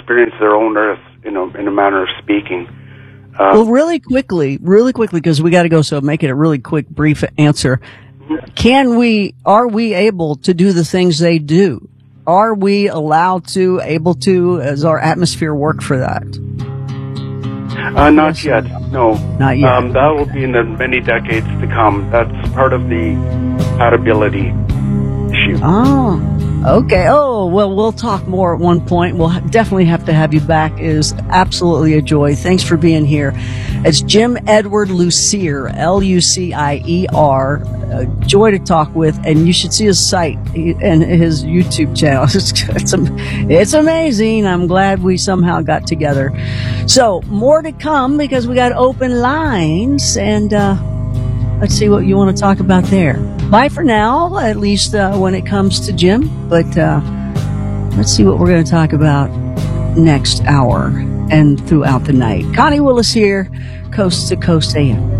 experience their own earth, in a manner of speaking. Well, really quickly, because we got to go, so make it a really quick, brief answer. Are we able to do the things they do? Are we able to, as our atmosphere work for that? Not yet, no. Not yet. That will be in the many decades to come. That's part of the compatibility issue. Oh, okay. Oh, well, we'll talk more at one point. We'll definitely have to have you back. It is absolutely a joy. Thanks for being here. It's Jim Edward Lucier, Lucier. A joy to talk with, and you should see his site and his YouTube channel. It's amazing. I'm glad we somehow got together. So more to come, because we got open lines, and let's see what you want to talk about there. Bye for now, at least when it comes to Jim. But let's see what we're going to talk about next hour and throughout the night. Connie Willis here, Coast to Coast AM.